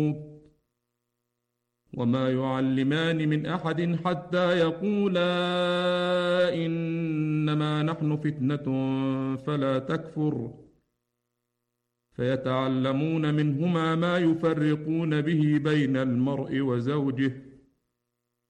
وما يعلمان من أحد حتى يقولا إنما نحن فتنة فلا تكفر فيتعلمون منهما ما يفرقون به بين المرء وزوجه